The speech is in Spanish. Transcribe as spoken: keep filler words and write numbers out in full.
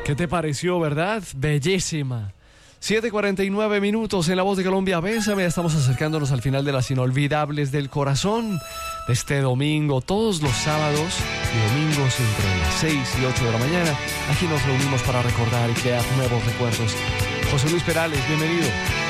¿Qué te pareció, verdad? Bellísima. siete cuarenta y nueve minutos en La Voz de Colombia. Bésame, estamos acercándonos al final de las inolvidables del corazón de este domingo. Todos los sábados y domingos entre las seis y ocho de la mañana, aquí nos reunimos para recordar y crear nuevos recuerdos. José Luis Perales, bienvenido.